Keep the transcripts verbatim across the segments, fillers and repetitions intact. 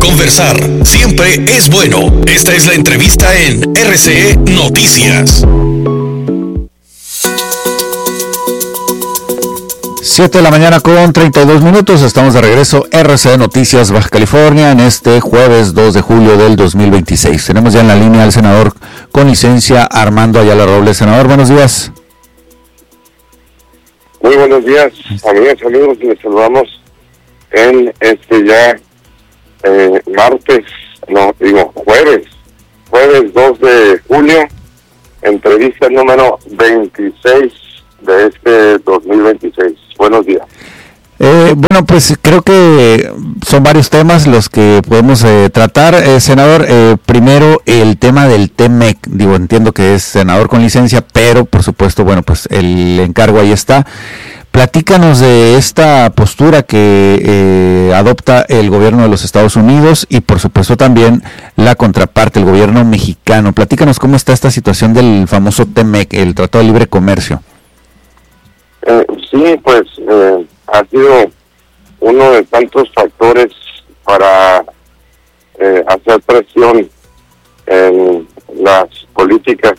Conversar siempre es bueno. Esta es la entrevista en R C E Noticias. siete de la mañana con treinta y dos minutos, estamos de regreso, R C E Noticias Baja California, en este jueves dos de julio del dos mil veintiséis. Tenemos ya en la línea al senador con licencia, Armando Ayala Robles. Senador, buenos días. Muy buenos días, amigas y amigos, les saludamos en este ya eh, martes, no, digo jueves, jueves dos de julio, entrevista número veintiséis de este dos mil veintiséis. Buenos días. Eh, bueno, pues creo que son varios temas los que podemos eh, tratar. Eh, senador, eh, primero el tema del T M E C. Digo, entiendo que es senador con licencia, pero por supuesto, bueno, pues el encargo ahí está. Platícanos de esta postura que eh, adopta el gobierno de los Estados Unidos y por supuesto también la contraparte, el gobierno mexicano. Platícanos cómo está esta situación del famoso T M E C, el Tratado de Libre Comercio. Eh, sí, pues eh, ha sido uno de tantos factores para eh, hacer presión en las políticas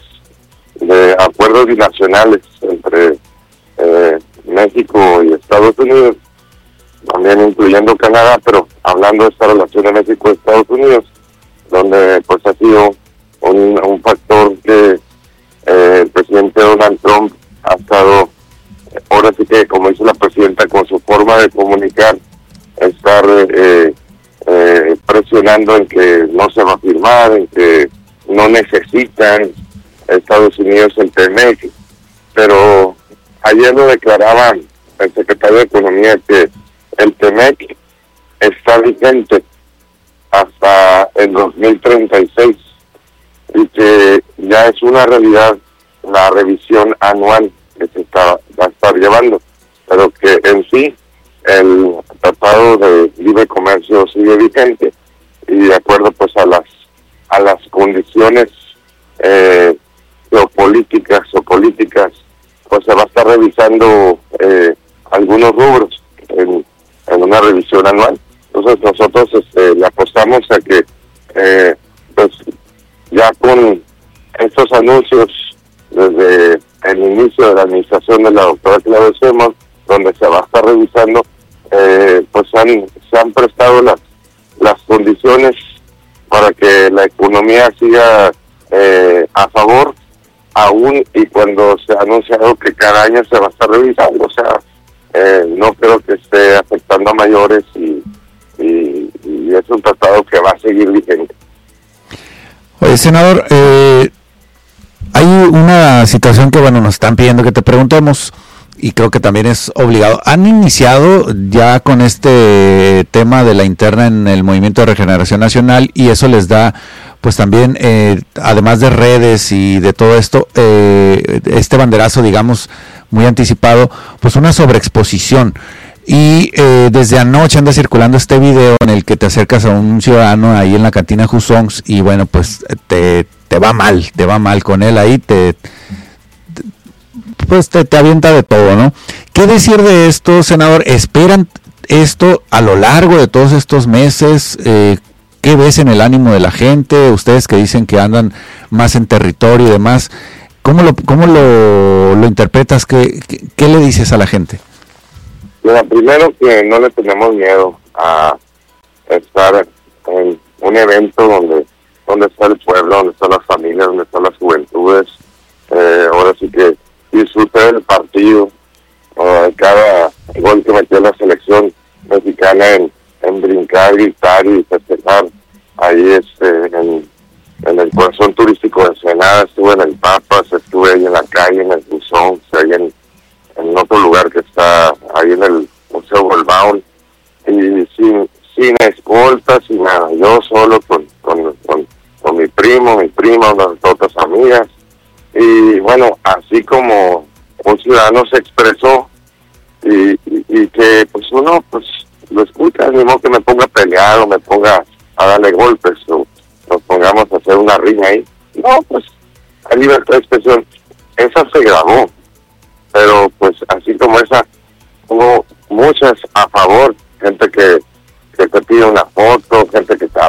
de acuerdos binacionales entre eh, México y Estados Unidos, también incluyendo Canadá, pero hablando de esta relación de México y Estados Unidos, donde pues ha sido un, un factor que eh, el presidente Donald Trump ha estado, ahora sí que como dice la presidenta, con su forma de comunicar, estar eh, eh, presionando en que no se va a firmar, en que no necesitan Estados Unidos el T M E C, pero ayer lo declaraba el secretario de Economía que el T M E C está vigente hasta el dos mil treinta y seis y que ya es una realidad la revisión anual que se está, va a estar llevando, pero que en sí el Tratado de Libre Comercio sigue vigente y de acuerdo pues a las a las condiciones eh, geopolíticas o políticas, pues se va a estar revisando eh, algunos rubros en, en una revisión anual. Entonces nosotros este, le apostamos a que eh, pues ya con estos anuncios desde el inicio de la administración de la doctora Claudia Sheinbaum, donde se va a estar revisando, eh, pues han, se han prestado las las condiciones para que la economía siga eh, a favor, aún y cuando se ha anunciado que cada año se va a estar revisando. O sea, eh, no creo que esté afectando a mayores y, y, y es un tratado que va a seguir vigente. Oye, senador, eh, hay una situación que, bueno, nos están pidiendo que te preguntemos y creo que también es obligado. ¿Han iniciado ya con este tema de la interna en el Movimiento de Regeneración Nacional y eso les da, pues también, eh, además de redes y de todo esto, eh, este banderazo, digamos, muy anticipado, pues una sobreexposición? Y eh, desde anoche anda circulando este video en el que te acercas a un ciudadano ahí en la cantina Husongs y bueno, pues te, te va mal, te va mal con él ahí, te... pues te, te avienta de todo, ¿no? ¿Qué decir de esto, senador? ¿Esperan esto a lo largo de todos estos meses? Eh, ¿Qué ves en el ánimo de la gente? Ustedes que dicen que andan más en territorio y demás, ¿cómo lo cómo lo, lo interpretas? ¿Qué, qué, ¿Qué le dices a la gente? Mira, primero que no le tenemos miedo a estar en un evento donde donde está el pueblo, donde están las familias, donde están las juventudes. Eh, ahora sí que disfruté del partido, uh, cada gol que metió la selección mexicana en, en brincar, gritar y festejar. Ahí este, en, en el corazón turístico de Ensenada, estuve en el Papas, estuve ahí en la calle, en el Buzón, ahí en, en otro lugar que está ahí en el Museo Goldbaum, y sin, sin escolta, sin nada, yo solo con, con, con, con mi primo, mi prima, unas otras amigas. Y bueno, así como un ciudadano se expresó y, y, y que pues uno pues lo escucha, ni modo que me ponga a pelear o me ponga a darle golpes o nos pongamos a hacer una riña ahí. No, pues hay libertad de expresión. Esa se grabó, pero pues así como esa hubo muchas a favor, gente que, que te pide una foto, gente que te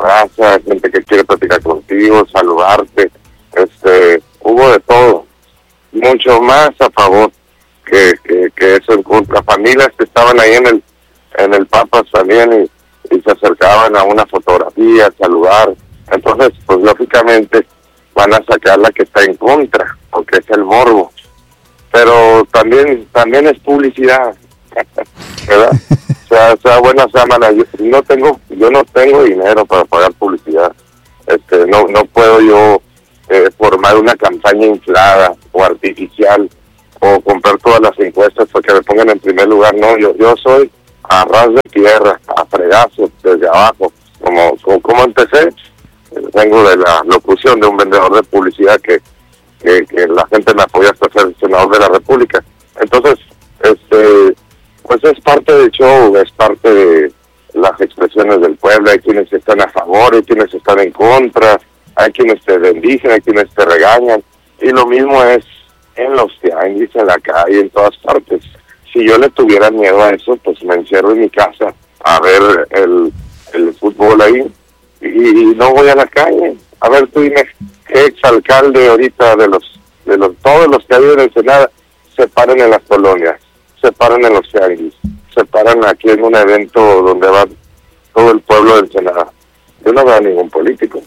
mucho más a favor que, que, que eso en contra. Familias que estaban ahí en el en el Papas también y, y se acercaban a una fotografía, a saludar. Entonces, pues lógicamente van a sacar la que está en contra, porque es el morbo. Pero también también es publicidad, ¿verdad? Sea, sea buena, sea mala. Yo no tengo, yo no tengo dinero para pagar publicidad. Este, no, no puedo yo eh, formar una campaña inflada o artificial o comprar todas las encuestas porque me pongan en primer lugar. No, yo, yo soy a ras de tierra, a fregazos desde abajo. Como, como, como empecé, vengo de la locución de un vendedor de publicidad que, que, que la gente me apoya hasta ser senador de la República. Entonces, este, pues es parte del show, es parte de las expresiones del pueblo. Hay quienes están a favor, hay quienes están en contra, hay quienes te bendicen, hay quienes te regañan, y lo mismo es en los tianguis, en la calle, en todas partes. Si yo le tuviera miedo a eso, pues me encierro en mi casa a ver el, el fútbol ahí, y, y no voy a la calle. A ver, tú dime, ¿qué exalcalde ahorita de los, de los, todos los que ha habido en Ensenada se paran en las colonias, se paran en los tianguis, se paran aquí en un evento donde va todo el pueblo de Ensenada? Yo no veo a ningún político.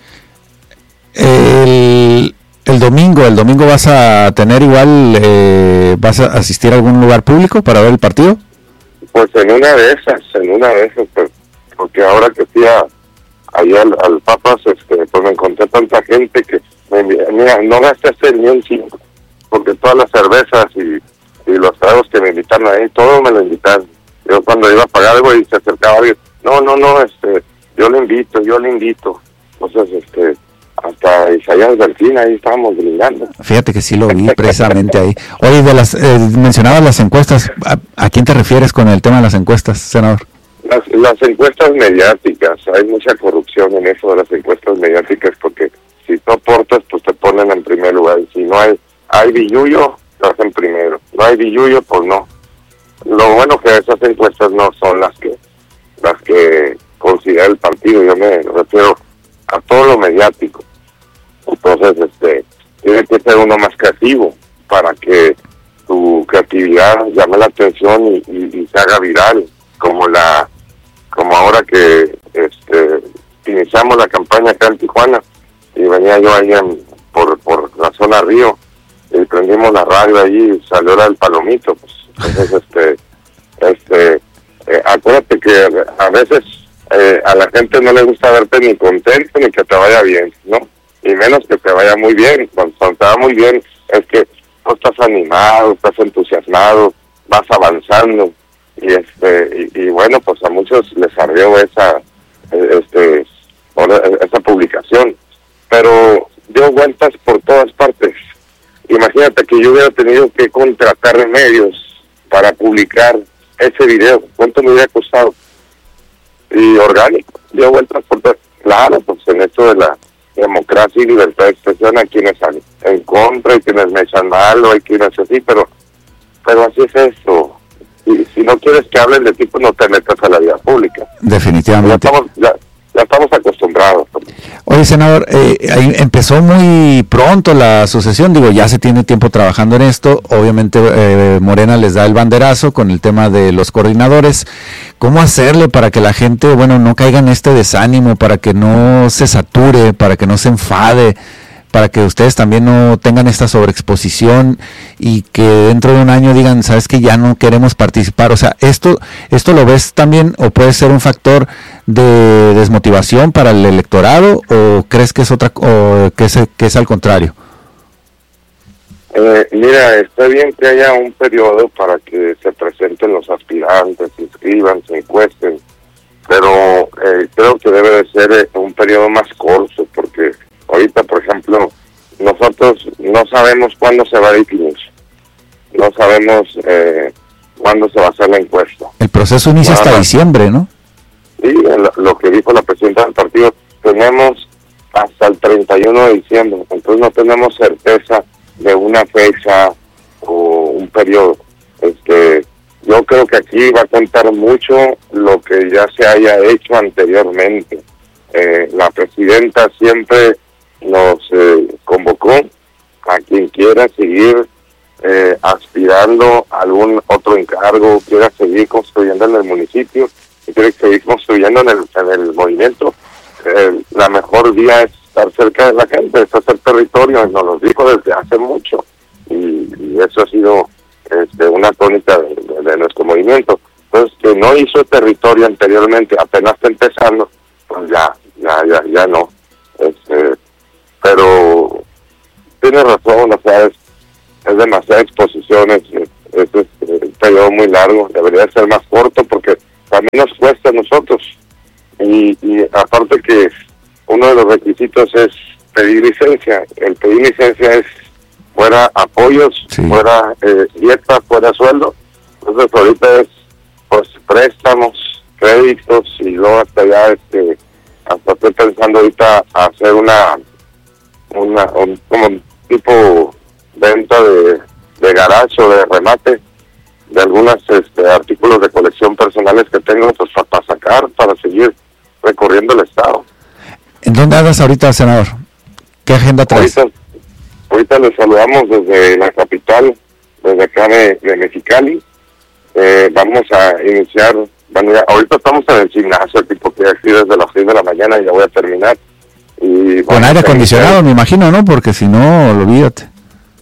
El, el domingo, el domingo vas a tener igual, eh, vas a asistir a algún lugar público para ver el partido. Pues en una de esas, en una de esas, pues, porque ahora que fui a, allá al, al Papas, este, pues me encontré tanta gente que, me, mira, no gastaste ni un cinco, porque todas las cervezas y, y los tragos que me invitaron ahí, todo me lo invitaron. Yo cuando iba a pagar algo y se acercaba alguien, no, no, no, este, yo le invito, yo le invito. Entonces, este, hasta Isaías Delfín, ahí estábamos brindando. Fíjate que sí lo vi precisamente ahí. Oye, de las, eh, mencionabas las encuestas, ¿a, ¿a quién te refieres con el tema de las encuestas, senador? Las, las encuestas mediáticas, hay mucha corrupción en eso de las encuestas mediáticas, porque si tú aportas, pues te ponen en primer lugar. Si no hay, hay billuyo, lo hacen primero. No hay billuyo, pues no. Lo bueno que esas encuestas no son las que las que considera el partido. Yo me refiero a todo lo mediático. Entonces, este, tiene que ser uno más creativo para que tu creatividad llame la atención y, y, y se haga viral, como la, como ahora que este iniciamos la campaña acá en Tijuana y venía yo ahí en, por por la zona Río y prendimos la radio allí y salió la del Palomito, pues. Entonces, este, este, eh, acuérdate que a veces eh, a la gente no le gusta verte ni contento ni que te vaya bien, ¿no? Y menos que te vaya muy bien. Cuando, cuando te va muy bien es que tú estás animado, estás entusiasmado, vas avanzando. Y este y, y bueno, pues a muchos les ardió esa este esa publicación, pero dio vueltas por todas partes. Imagínate que yo hubiera tenido que contratar medios para publicar ese video, ¿cuánto me hubiera costado? Y orgánico, dio vueltas por todo. Claro, pues en esto de la democracia y libertad de expresión hay quienes están en contra, hay quienes me echan mal, o hay quienes así, pero pero así es esto. Y si no quieres que hablen de ti, pues no te metas a la vida pública. Definitivamente. Ya estamos, ya, ya estamos acostumbrados. Oye, senador, eh, ahí empezó muy pronto la sucesión, digo, ya se tiene tiempo trabajando en esto, obviamente eh, Morena les da el banderazo con el tema de los coordinadores. ¿Cómo hacerle para que la gente, bueno, no caiga en este desánimo, para que no se sature, para que no se enfade, para que ustedes también no tengan esta sobreexposición y que dentro de un año digan, sabes que ya no queremos participar? O sea, esto esto lo ves también, o puede ser un factor de desmotivación para el electorado, o crees que es otra, o que es, que es al contrario? Eh, mira, está bien que haya un periodo para que se presenten los aspirantes, se inscriban, se encuesten, pero eh, creo que debe de ser eh, un periodo más corto, porque ahorita, por ejemplo, nosotros no sabemos cuándo se va a definir, no sabemos eh, cuándo se va a hacer la encuesta. El proceso inicia hasta diciembre, ¿no? Sí, lo, lo que dijo la presidenta del partido, tenemos hasta el treinta y uno de diciembre, entonces no tenemos certeza de una fecha o un periodo. Este, yo creo que aquí va a contar mucho lo que ya se haya hecho anteriormente. Eh, la presidenta siempre nos eh, convocó a quien quiera seguir eh, aspirando a algún otro encargo, quiera seguir construyendo en el municipio, y quiere seguir construyendo en el, en el movimiento, eh, la mejor vía es estar cerca de la gente, es hacer territorio, nos lo dijo desde hace mucho, y, y eso ha sido este, una tónica de, de, de nuestro movimiento. Entonces, que no hizo territorio anteriormente, apenas está empezando, pues ya, ya, ya, ya no. Este, pero tiene razón, o sea, es, es demasiada exposición, es, es, es, es un periodo muy largo, debería ser más corto porque también nos cuesta a nosotros. Y, y aparte que uno de los requisitos es pedir licencia. El pedir licencia es fuera apoyos, sí. fuera eh, dieta, fuera sueldo. Entonces ahorita es pues préstamos, créditos y luego hasta ya este hasta estoy pensando ahorita hacer una una un, como un tipo venta de, de garage o de remate de algunos este, artículos de colección personales que tengo pues para, para sacar, para seguir recorriendo el estado. ¿En dónde andas ahorita, senador? ¿Qué agenda traes? Ahorita, ahorita les saludamos desde la capital, desde acá de, de Mexicali. Eh, vamos a iniciar, bueno, ya, ahorita estamos en el gimnasio, tipo que aquí desde las seis de la mañana y ya voy a terminar. Y con aire acondicionado, me imagino, ¿no? Porque si no, olvídate.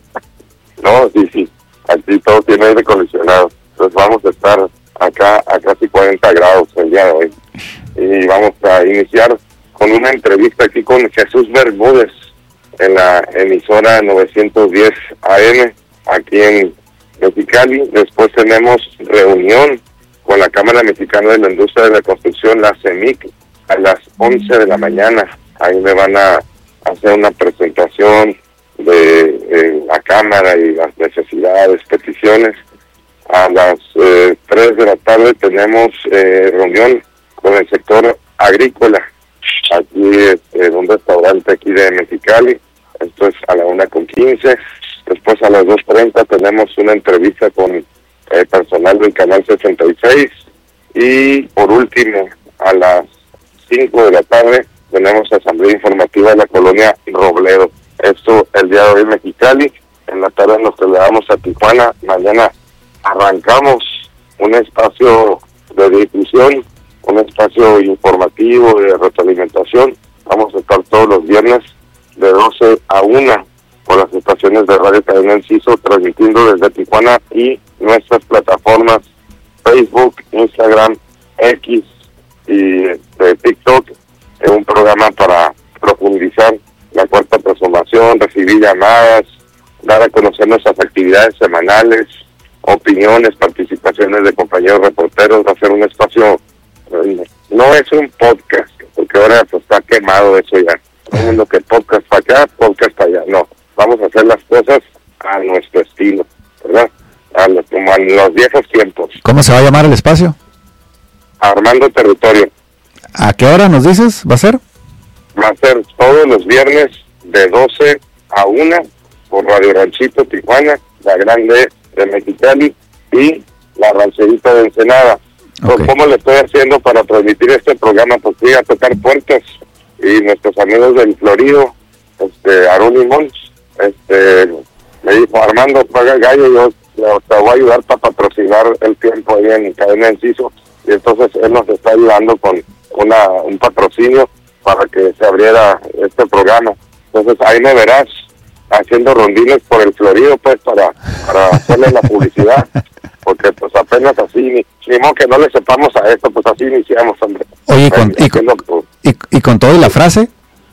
No, sí, sí, aquí todo tiene aire acondicionado. Entonces vamos a estar acá a casi cuarenta grados el día de hoy. Y vamos a iniciar con una entrevista aquí con Jesús Bermúdez en la emisora novecientos diez A M aquí en Mexicali. Después tenemos reunión con la Cámara Mexicana de la Industria de la Construcción, la CEMIC, a las once de la mañana. Ahí me van a hacer una presentación de eh, la Cámara y las necesidades, peticiones. A las eh, tres de la tarde tenemos eh, reunión con el sector agrícola, aquí en un restaurante aquí de Mexicali. Esto es a la una con quince. Después a las dos treinta tenemos una entrevista con eh, personal del Canal sesenta y seis. Y por último, a las cinco de la tarde tenemos asamblea informativa de la colonia Robledo. Esto el día de hoy en Mexicali. En la tarde nos trasladamos a Tijuana. Mañana arrancamos un espacio de difusión, un espacio informativo de retroalimentación. Vamos a estar todos los viernes de doce a una por las estaciones de Radio Cadena Enciso, transmitiendo desde Tijuana y nuestras plataformas Facebook, Instagram, X y de TikTok, en un programa para profundizar la cuarta transformación, recibir llamadas, dar a conocer nuestras actividades semanales, opiniones, participaciones de compañeros reporteros. Va a ser un espacio, no es un podcast, porque ahora pues, está quemado eso ya. Todo el mundo que podcast para acá, podcast para allá. No, vamos a hacer las cosas a nuestro estilo, ¿verdad? A los, como en los viejos tiempos. ¿Cómo se va a llamar el espacio? Armando Territorio. ¿A qué hora nos dices? ¿Va a ser? Va a ser todos los viernes de doce a una por Radio Ranchito Tijuana, la Grande de Mexicali y la Rancherita de Ensenada. Okay. Pues, ¿cómo le estoy haciendo para transmitir este programa? Pues fui a tocar puertas y nuestros amigos del Florido, este, Aarón y Mons, este, me dijo, Armando, paga el gallo, yo te voy a ayudar para patrocinar el tiempo ahí en Cadena Enciso. Y entonces él nos está ayudando con una un patrocinio para que se abriera este programa. Entonces ahí me verás haciendo rondines por el Florido, pues, para, para hacerle la publicidad, porque pues apenas así, ni, ni modo que no le sepamos a esto, pues así iniciamos, hombre. Oye, con, y, con, y, y con todo y la frase.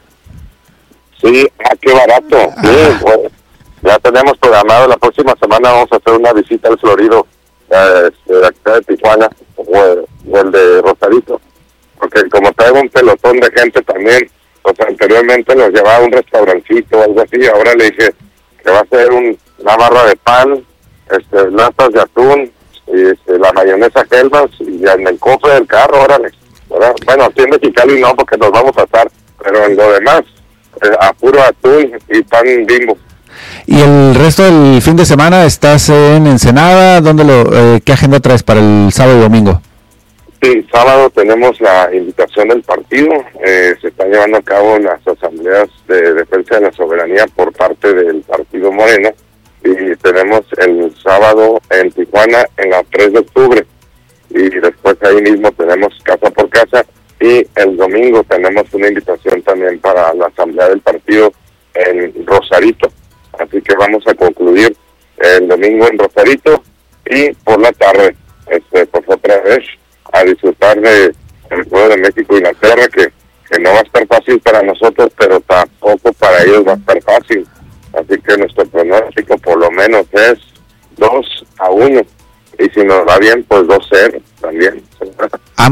Sí, ah, qué barato. Ah. Sí, pues, ya tenemos programado, la próxima semana vamos a hacer una visita al Florido, eh, de acá de Tijuana, o el, o el de Rosarito, porque como traigo un pelotón de gente también, pues anteriormente nos llevaba a un restaurancito o algo así, ahora le dije que va a ser un, una barra de pan, este, latas de atún, y este, la mayonesa Hellmann's, y en el cofre del carro, órale, ¿verdad? Bueno, aquí en Mexicali no, porque nos vamos a atar, pero en lo demás, eh, a puro atún y pan Bimbo. ¿Y el resto del fin de semana estás en Ensenada? ¿Dónde lo, eh, ¿Qué agenda traes para el sábado y domingo? Sí, sábado tenemos la invitación del partido, eh, se están llevando a cabo las asambleas de defensa de la soberanía por parte del partido Morena, y tenemos el sábado en Tijuana en la tres de octubre, y después ahí mismo tenemos casa por casa, y el domingo tenemos una invitación también para la asamblea del partido en Rosarito. Así que vamos a concluir el domingo en Rosarito, y por la tarde este pues otra vez a disfrutar de el juego de México y Inglaterra, que, que no va a estar fácil para nosotros, pero tampoco para ellos va a estar fácil. Así que nuestro pronóstico por lo menos es dos a uno, y si nos va bien, pues dos cero también.